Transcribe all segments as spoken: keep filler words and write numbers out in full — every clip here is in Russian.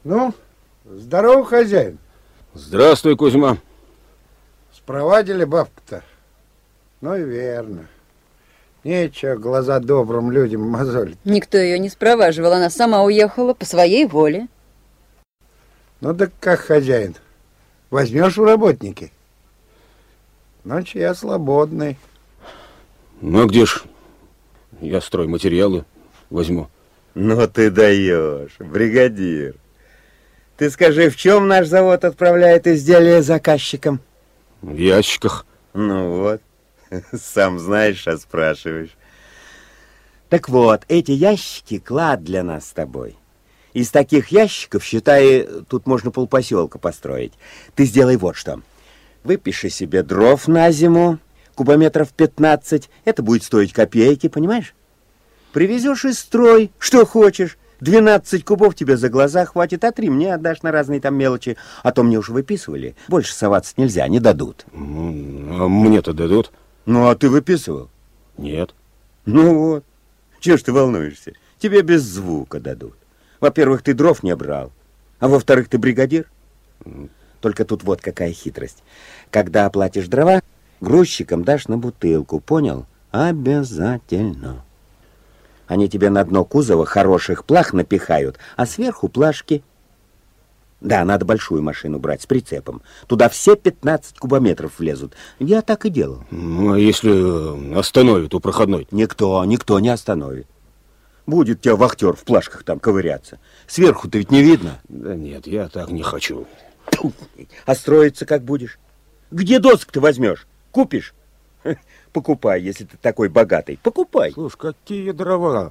Ну, здорово, хозяин. Здравствуй, Кузьма. Спровадили бабку-то? Ну и верно. Нечего глаза добрым людям мозолить. Никто ее не спроваживал, она сама уехала по своей воле. Ну так как, хозяин, возьмешь в работники? Ночь я свободный. Ну а где ж я стройматериалы возьму? Ну ты даешь, бригадир. Ты скажи, в чем наш завод отправляет изделия заказчикам? В ящиках. Ну вот, сам знаешь, а спрашиваешь. Так вот, эти ящики клад для нас с тобой. Из таких ящиков, считай, тут можно полпоселка построить. Ты сделай вот что. Выпиши себе дров на зиму, кубометров пятнадцать. Это будет стоить копейки, понимаешь? Привезешь и строй, что хочешь. двенадцать кубов тебе за глаза хватит, а три мне отдашь на разные там мелочи. А то мне уже выписывали. Больше соваться нельзя, не дадут. Ну, а мне-то дадут? Ну, а ты выписывал? Нет. Ну вот. Чего ж ты волнуешься? Тебе без звука дадут. Во-первых, ты дров не брал. А во-вторых, ты бригадир. Только тут вот какая хитрость. Когда оплатишь дрова, грузчикам дашь на бутылку, понял? Обязательно. Они тебе на дно кузова хороших плах напихают, а сверху плашки. Да, надо большую машину брать с прицепом. Туда все пятнадцать кубометров влезут. Я так и делал. Ну, а если остановят у проходной? Никто, никто не остановит. Будет тебя вахтер в плашках там ковыряться. Сверху-то ведь не видно. Да нет, я так не хочу. А строиться как будешь? Где досок ты возьмешь? Купишь? Покупай, если ты такой богатый. Покупай. Слушай, какие дрова?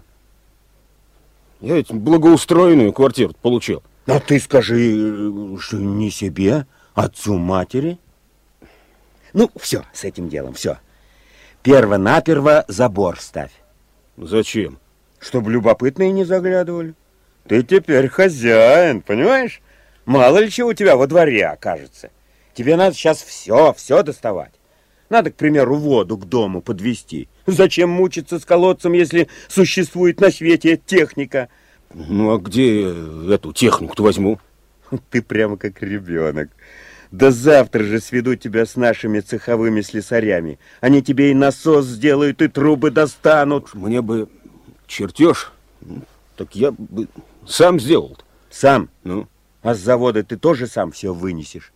Я ведь благоустроенную квартиру получил. А ты скажи, что не себе, отцу матери. Ну, все, с этим делом, все. Перво-наперво забор ставь. Зачем? Чтобы любопытные не заглядывали. Ты теперь хозяин, понимаешь? Мало ли чего у тебя во дворе окажется. Тебе надо сейчас все, все доставать. Надо, к примеру, воду к дому подвести. Зачем мучиться с колодцем, если существует на свете техника? Ну, а где эту технику-то возьму? Ты прямо как ребенок. Да завтра же сведу тебя с нашими цеховыми слесарями. Они тебе и насос сделают, и трубы достанут. Мне бы чертеж, так я бы сам сделал. Сам? Ну? А с завода ты тоже сам все вынесешь?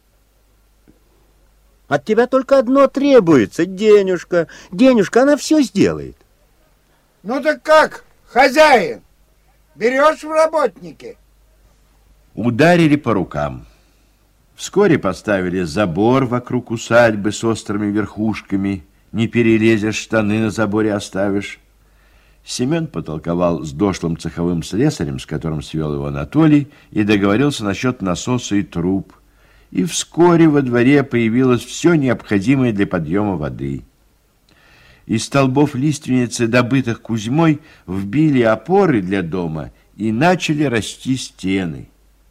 От тебя только одно требуется — денежка. Денежка, она все сделает. Ну так как, хозяин, берешь в работники? Ударили по рукам. Вскоре поставили забор вокруг усадьбы с острыми верхушками. Не перелезешь, штаны на заборе оставишь. Семен потолковал с дошлым цеховым слесарем, с которым свел его Анатолий, и договорился насчет насоса и труб. И вскоре во дворе появилось все необходимое для подъема воды. Из столбов лиственницы, добытых Кузьмой, вбили опоры для дома и начали расти стены.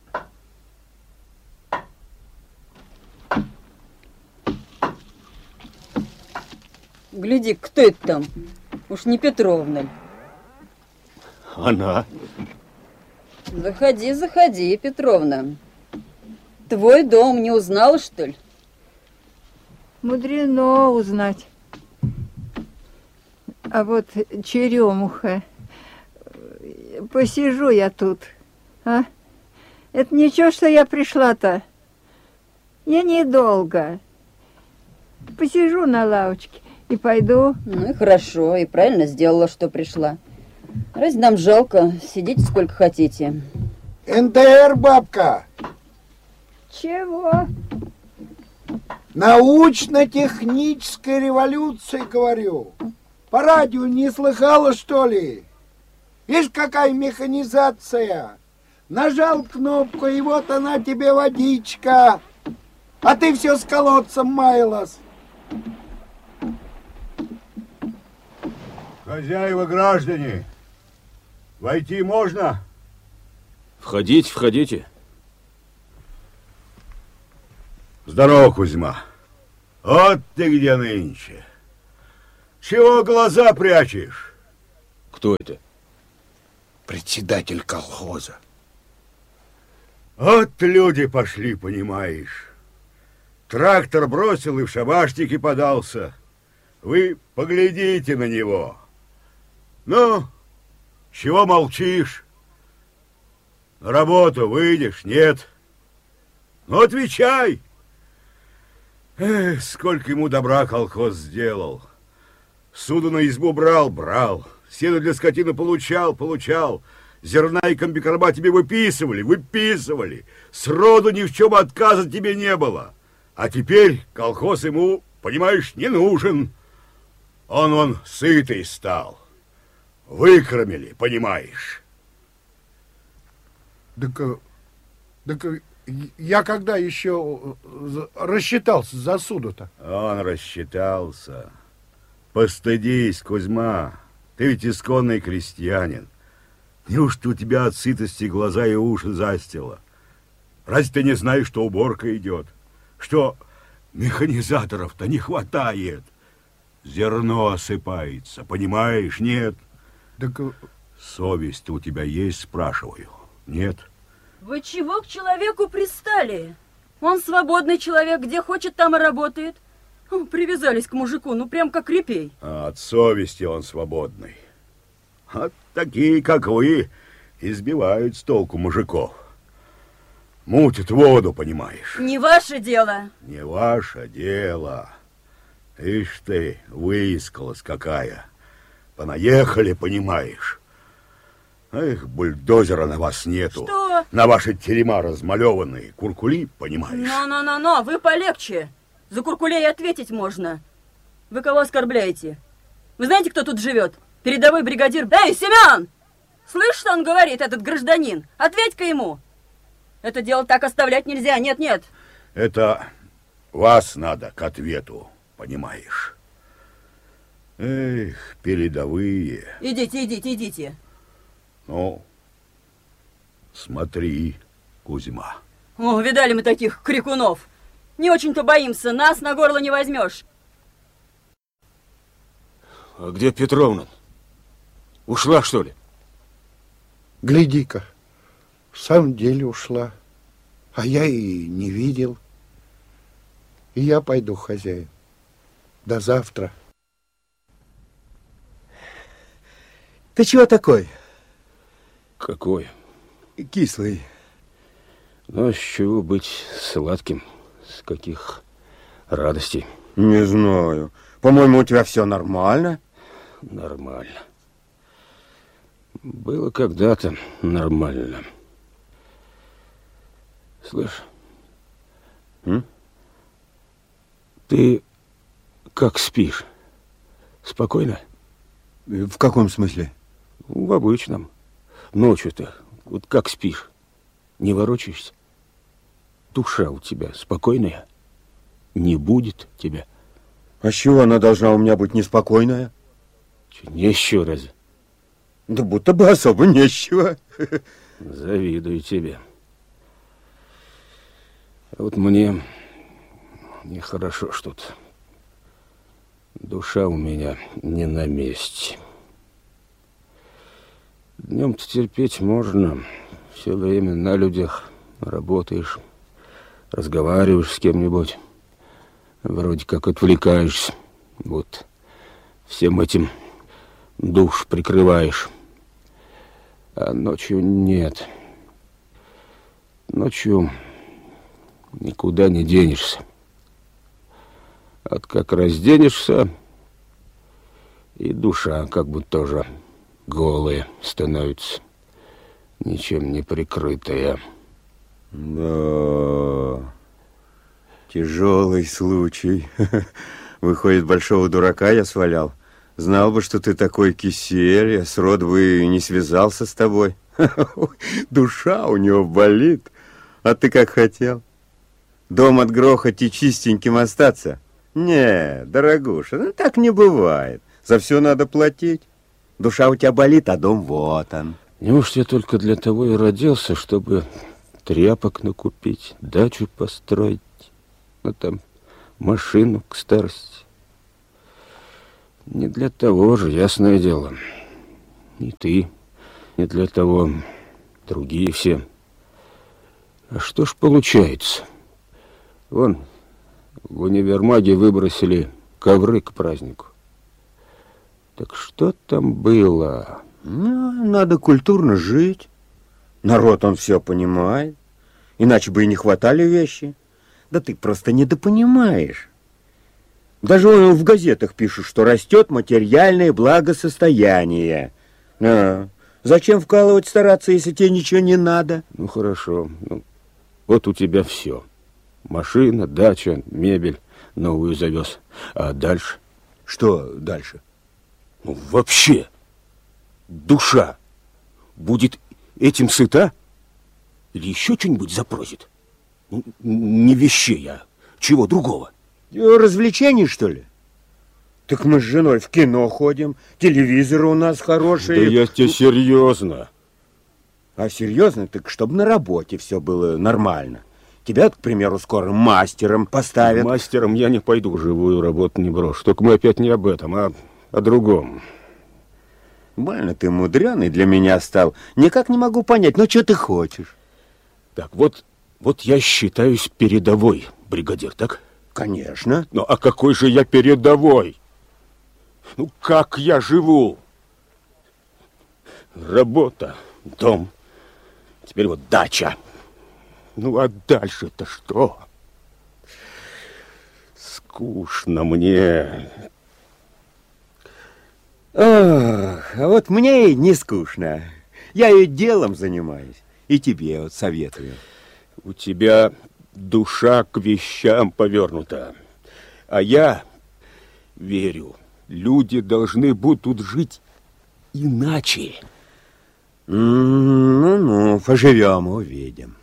Гляди, кто это там? Уж не Петровна ли? Она. Заходи, заходи, Петровна. Твой дом не узнала, что ли? Мудрено узнать. А вот черемуха. Посижу я тут. А? Это ничего, что я пришла-то. Я недолго. Посижу на лавочке и пойду. Ну и хорошо, и правильно сделала, что пришла. Разве нам жалко? Сидите сколько хотите. эн тэ эр, бабка. Чего? Научно-технической революции, говорю. По радио не слыхала, что ли? Видишь, какая механизация. Нажал кнопку, и вот она тебе водичка. А ты все с колодцем маялась. Хозяева, граждане, войти можно? Входите, входите. Здорово, Кузьма. Вот ты где нынче. Чего глаза прячешь? Кто это? Председатель колхоза. Вот люди пошли, понимаешь. Трактор бросил и в шабашники подался. Вы поглядите на него. Ну, чего молчишь? На работу выйдешь, нет? Ну, отвечай. Эх, сколько ему добра колхоз сделал. Суду на избу брал, брал. Сено для скотины получал, получал. Зерна и комбикорма тебе выписывали, выписывали. Сроду ни в чем отказа тебе не было. А теперь колхоз ему, понимаешь, не нужен. Он, он сытый стал. Выкормили, понимаешь. Так, так я когда еще рассчитался за суду-то? Он рассчитался. Постыдись, Кузьма. Ты ведь исконный крестьянин. Неужто у тебя от сытости глаза и уши застило? Разве ты не знаешь, что уборка идет? Что механизаторов-то не хватает? Зерно осыпается, понимаешь? Нет. Так... Совесть у тебя есть, спрашиваю? Нет? Вы чего к человеку пристали? Он свободный человек, где хочет, там и работает. Привязались к мужику, ну прям как репей. А от совести он свободный. А такие, как вы, избивают с толку мужиков. Мутят воду, понимаешь? Не ваше дело. Не ваше дело. Ишь ты, выискалась какая. Понаехали, понимаешь. Эх, бульдозера на вас нету. Что? На ваши терема размалеванные куркули, понимаешь? Но-но-но-но, вы полегче. За куркулей ответить можно. Вы кого оскорбляете? Вы знаете, кто тут живет? Передовой бригадир... Эй, Семен! Слышь, что он говорит, этот гражданин? Ответь-ка ему. Это дело так оставлять нельзя, нет-нет. Это вас надо к ответу, понимаешь? Эх, передовые. Идите, идите, идите. Ну, смотри, Кузьма. О, видали мы таких крикунов. Не очень-то боимся, нас на горло не возьмешь. А где Петровна? Ушла, что ли? Гляди-ка, в самом деле ушла. А я и не видел. И я пойду, хозяин. До завтра. Ты чего такой? Какой? Кислый. Ну, с чего быть сладким? С каких радостей? Не знаю. По-моему, у тебя все нормально. Нормально. Было когда-то нормально. Слышь, М? ты как спишь? Спокойно? В каком смысле? В обычном. Ночью-то вот как спишь? Не ворочаешься? Душа у тебя спокойная? Не будет тебя? А с чего она должна у меня быть неспокойная? Че, не еще раз. Да будто бы особо нечего. Завидую тебе. А вот мне нехорошо что-то. Душа у меня не на месте. Днем-то терпеть можно. Все время на людях работаешь, разговариваешь с кем-нибудь. Вроде как отвлекаешься. Вот всем этим душ прикрываешь. А ночью нет. Ночью никуда не денешься. Вот как разденешься, и душа как бы тоже голая становится, ничем не прикрытая. Да, тяжелый случай. Выходит, большого дурака я свалял. Знал бы, что ты такой кисель, я сроду бы не связался с тобой. Душа у него болит. А ты как хотел? Дом отгрохать и чистеньким остаться? Не, дорогуша, ну так не бывает. За все надо платить. Душа у тебя болит, а дом вот он. Неужто я только для того и родился, чтобы тряпок накупить, дачу построить, ну там машину к старости? Не для того же, ясное дело. И ты, не для того, другие все. А что ж получается? Вон, в универмаге выбросили ковры к празднику. Так что там было? Ну, надо культурно жить. Народ, он все понимает. Иначе бы и не хватали вещи. Да ты просто недопонимаешь. Даже он в газетах пишет, что растет материальное благосостояние. А, зачем вкалывать, стараться, если тебе ничего не надо? Ну, хорошо. Ну, вот у тебя все. Машина, дача, мебель новую завез. А дальше? Что дальше? Ну, вообще, душа будет этим сыта? Или еще что-нибудь запросит? Ну, не вещей, а чего другого? Развлечений, что ли? Так мы с женой в кино ходим, телевизоры у нас хорошие. Да я тебе серьезно. А серьезно? Так чтобы на работе все было нормально. Тебя, к примеру, скоро мастером поставят. Мастером я не пойду, живую работу не брошу. Только мы опять не об этом, а о другом. Больно ты мудреный для меня стал. Никак не могу понять, ну что ты хочешь? Так, вот, вот я считаюсь передовой бригадир, так? Конечно. Ну, а какой же я передовой? Ну, как я живу? Работа, дом, теперь вот дача. Ну, а дальше-то что? Скучно мне. Ох, а вот мне и не скучно. Я и делом занимаюсь, и тебе вот советую. У тебя душа к вещам повернута, а я верю, люди должны будут жить иначе. Ну-ну, поживем, увидим.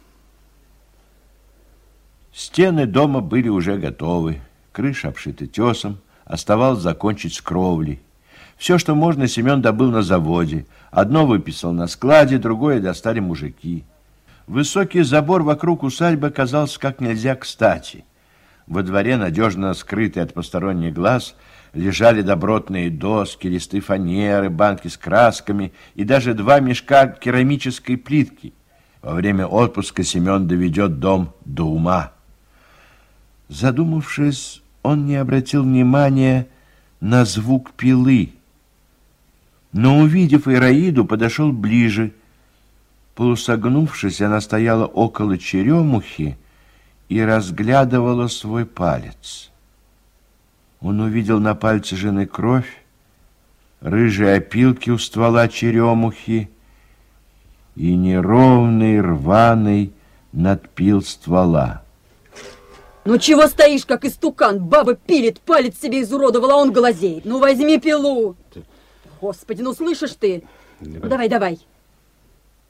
Стены дома были уже готовы, крыша обшита тесом, оставалось закончить с кровлей. Все, что можно, Семен добыл на заводе. Одно выписал на складе, другое достали мужики. Высокий забор вокруг усадьбы оказался как нельзя кстати. Во дворе, надежно скрытый от посторонних глаз, лежали добротные доски, листы фанеры, банки с красками и даже два мешка керамической плитки. Во время отпуска Семен доведет дом до ума. Задумавшись, он не обратил внимания на звук пилы. Но, увидев Ираиду, подошел ближе. Полусогнувшись, она стояла около черемухи и разглядывала свой палец. Он увидел на пальце жены кровь, рыжие опилки у ствола черемухи и неровный рваный надпил ствола. Ну чего стоишь, как истукан? Баба пилит, палец себе изуродовала, а он глазеет. Ну возьми пилу. Господи, ну слышишь ты? Ну давай, давай.